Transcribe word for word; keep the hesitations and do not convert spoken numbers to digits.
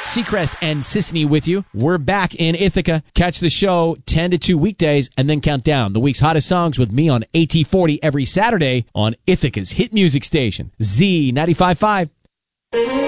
Seacrest and Sisney with you. We're back in Ithaca. Catch the show ten to two weekdays and then count down the week's hottest songs with me on A T forty every Saturday on Ithaca's hit music station, Z ninety-five point five.